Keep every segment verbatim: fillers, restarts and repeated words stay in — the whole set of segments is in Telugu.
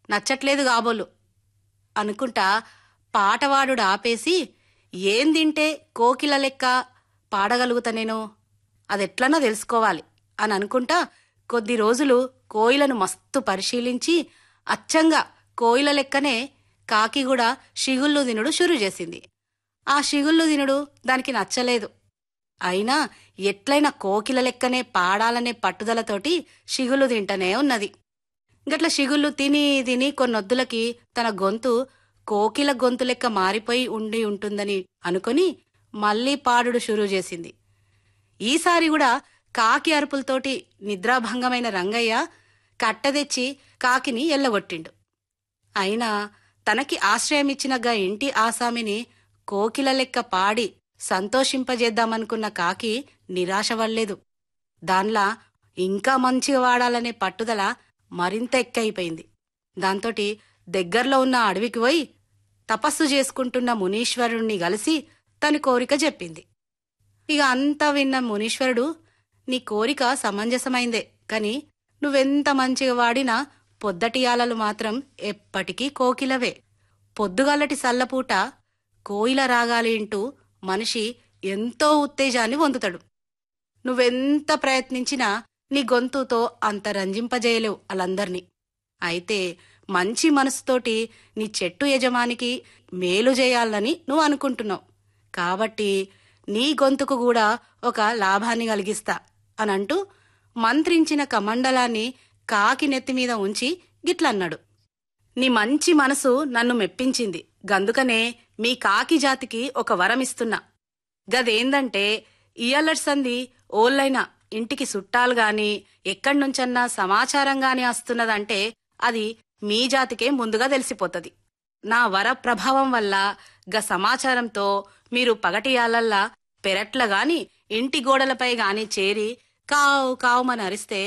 నచ్చట్లేదు కాబోలు అనుకుంటా పాటవాడు ఆపేసి, ఏం తింటే కోకిల లెక్క పాడగలుగుతా నేను, అదెట్లనో తెలుసుకోవాలి అని అనుకుంటా కొద్ది రోజులు కోయిలను మస్తు పరిశీలించి అచ్చంగా కోయిల లెక్కనే కాకి కూడా షిగుళ్ళు తినుడు షురు చేసింది. ఆ షిగుళ్ళు తినుడు దానికి నచ్చలేదు. అయినా ఎట్లయినా కోకిల లెక్కనే పాడాలనే పట్టుదలతోటి షిగుళ్ళు తింటనే ఉన్నది. గట్ల షిగుళ్ళు తిని తిని కొన్నొద్దులకి తన గొంతు కోకిల గొంతు లెక్క మారిపోయి ఉండి ఉంటుందని అనుకుని మళ్లీ పాడుడు షురూ చేసింది. ఈసారి కూడా కాకి అరుపులతోటి నిద్రాభంగమైన రంగయ్య కట్టదెచ్చి కాకిని ఎల్లగొట్టిండు. అయినా తనకి ఆశ్రయమిచ్చినగా ఇంటి ఆసామిని కోకిల లెక్క పాడి సంతోషింపజేద్దామనుకున్న కాకి నిరాశవల్లేదు. దాన్లా ఇంకా మంచిగా వాడాలనే పట్టుదల మరింత ఎక్కువైపోయింది. దాంతోటి దగ్గర్లో ఉన్న అడవికి పోయి తపస్సు చేసుకుంటున్న మునీశ్వరుణ్ణి కలిసి తన కోరిక చెప్పింది. ఇక అంతా విన్న మునీశ్వరుడు, నీ కోరిక సమంజసమైందే, కాని నువ్వెంత మంచిగా వాడినా పొద్దటియాలలు మాత్రం ఎప్పటికీ కోకిలవే. పొద్దుగాలటి సల్లపూట కోయిల రాగాలి ఇంటూ మనిషి ఎంతో ఉత్తేజాన్ని పొందుతాడు. నువ్వెంత ప్రయత్నించినా నీ గొంతుతో అంత రంజింపజేయలేవు అలందర్నీ. అయితే మంచి మనసుతోటి నీ చెట్టు యజమానికి మేలు చేయాలని నువ్వు అనుకుంటున్నావు కాబట్టి నీ గొంతుకు కూడా ఒక లాభాన్ని కలిగిస్తా అనంటూ మంత్రించిన కమండలాన్ని కాకి నెత్తిమీద ఉంచి గిట్లన్నాడు. నీ మంచి మనసు నన్ను మెప్పించింది, గందుకనే మీ కాకి జాతికి ఒక వరమిస్తున్నా. గదేందంటే ఇయ్యలర్సంది ఓళ్ళైనా ఇంటికి సుట్టాలుగాని ఎక్కడ్నుంచన్నా సమాచారంగాని వస్తున్నదంటే అది మీ జాతికే ముందుగా తెలిసిపోతది. నా వర ప్రభావం వల్ల గ సమాచారంతో మీరు పగటియాలల్లా పెరట్లగాని ఇంటి గోడలపై గాని చేరి కావు కావుమని అరిస్తే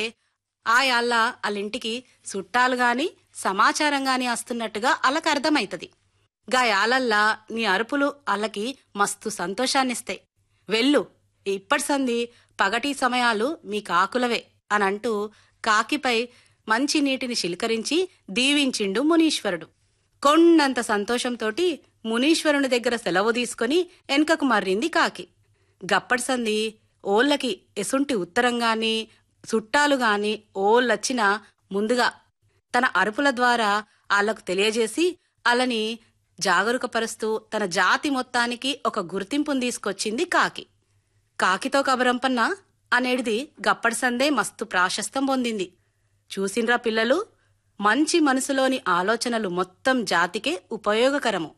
ఆ యాళ్ళ అల్లింటికి సుట్టాలుగాని సమాచారంగాని వస్తున్నట్టుగా అల్లకి అర్థమైతది. గా యాలల్లా నీ అరుపులు అల్లకి మస్తు సంతోషాన్నిస్తాయి. వెళ్ళు, ఇప్పటి సంది పగటి సమయాలు మీ కాకులవే అనంటూ కాకిపై మంచి నీటిని చిలకరించి దీవించిండు మునీశ్వరుడు. కొండంత సంతోషంతోటి మునీశ్వరుని దగ్గర సెలవు తీసుకుని వెనుకకు మర్రింది కాకి. గప్పటి సంది ఓళ్ళకి ఎసుంటి ఉత్తరంగాని చుట్టాలుగాని ఓళ్ళొచ్చినా ముందుగా తన అరుపుల ద్వారా ఆళ్లకు తెలియజేసి అలని జాగరూకపరుస్తూ తన జాతి మొత్తానికి ఒక గుర్తింపును తీసుకొచ్చింది కాకి. కాకితో కబరంపన్న అనేటిది గప్పటి సందే మస్తు ప్రాశస్తం పొందింది. చూసిండ్రా పిల్లలు, మంచి మనసులోని ఆలోచనలు మొత్తం జాతికే ఉపయోగకరము.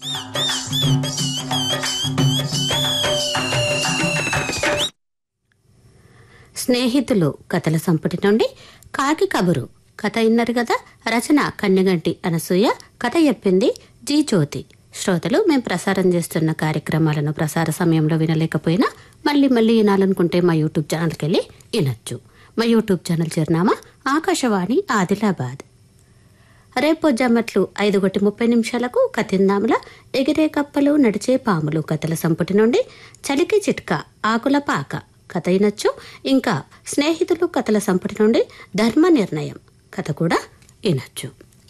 స్నేహితులు కథల సంపుటి నుండి కాకి కబురు కథ ఇన్నారు కదా. రచన కన్నెగంటి అనసూయ, కథ చెప్పింది జీ జ్యోతి. శ్రోతలు, మేము ప్రసారం చేస్తున్న కార్యక్రమాలను ప్రసార సమయంలో వినలేకపోయినా మళ్ళీ మళ్ళీ వినాలనుకుంటే మా యూట్యూబ్ ఛానల్కి వెళ్ళి వినొచ్చు. మా యూట్యూబ్ ఛానల్ చిరునామా ఆకాశవాణి ఆదిలాబాద్. రేపు జమ్మట్లు ఐదు గొట్టి ముప్పై నిమిషాలకు కథిందాముల ఎగిరే కప్పలు నడిచే పాములు కథల సంపుటి నుండి చలికి చిట్కా ఆకుల పాక కథ వినొచ్చు. ఇంకా స్నేహితులు కథల సంపుటి నుండి ధర్మ నిర్ణయం కథ కూడా వినొచ్చు.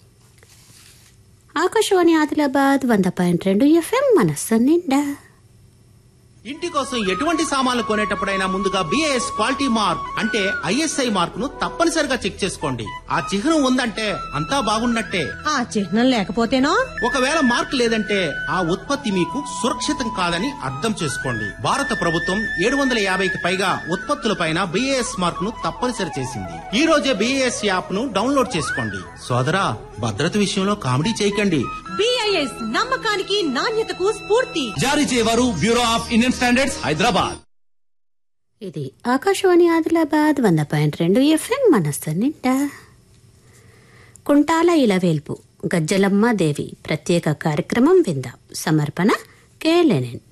ఆకాశవాణి ఆదిలాబాద్ వంద పాయింట్ రెండు ఎఫ్ఎం మనస్సు నిండా. ఇంటి కోసం ఎటువంటి సామాన్లు కొనేటప్పుడైనా ముందుగా బిఏఎస్ క్వాలిటీ మార్క్ అంటే ఐఎస్ఐ మార్క్ ను తప్పనిసరిగా చెక్ చేసుకోండి. ఆ చిహ్నం ఉందంటే అంతా బాగున్నట్టే. ఆ చిహ్నం లేకపోతేనో? ఒకవేళ మార్క్ లేదంటే ఆ ఉత్పత్తి మీకు సురక్షితం కాదని అర్థం చేసుకోండి. భారత ప్రభుత్వం ఏడు వందల యాభైకి పైగా ఉత్పత్తులపైన బిఏఎస్ మార్క్ ను తప్పనిసరి చేసింది. ఈ రోజే బిఏఎస్ యాప్ ను డౌన్లోడ్ చేసుకోండి. సోదరా, భద్రత విషయంలో కామెడీ చేయకండి. బిఐఎస్ నమ్మకానికి నాణ్యతకు స్ఫూర్తి. జారీ చేయవారు bureau of Indian standards, Hyderabad. ఇది ఆకాశవాణి ఆదిలాబాద్ వంద పాయింట్ రెండు ఎఫ్ఎం మనస్సు నిండా. కుంటాల ఇలవేల్పు గజ్జలమ్మ దేవి ప్రత్యేక కార్యక్రమం విందాం. సమర్పణ కె లెనిన్.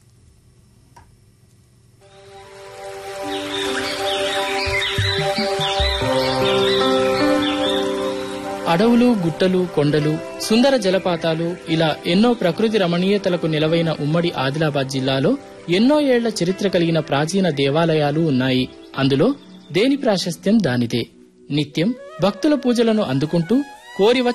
అడవులు, గుట్టలు, కొండలు, సుందర జలపాతాలు, ఇలా ఎన్నో ప్రకృతి రమణీయతలకు నిలవైన ఉమ్మడి ఆదిలాబాద్ జిల్లాలో ఎన్నో ఏళ్ల చరిత్ర కలిగిన ప్రాచీన దేవాలయాలు ఉన్నాయి. అందులో దేని ప్రాశస్త్యం దానిదే. నిత్యం భక్తుల పూజలను అందుకుంటూ కోరి